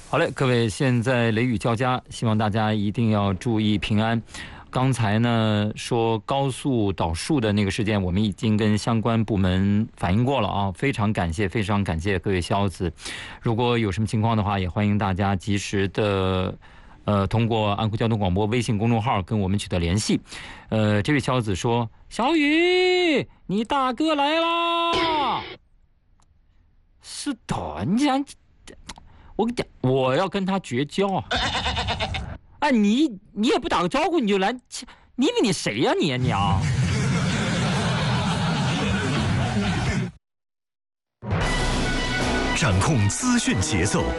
好嘞，各位，现在雷雨交加，希望大家一定要注意平安。刚才呢说高速倒树的那个事件，我们已经跟相关部门反映过了啊，非常感谢各位孝子。如果有什么情况的话，也欢迎大家及时的通过安徽交通广播微信公众号跟我们取得联系。这位孝子说：“小雨，你大哥来啦！”是的，你想。我跟你讲，我要跟他绝交。哎，你也不打个招呼你就来，你以为你谁呀你啊？ 掌控资讯节奏。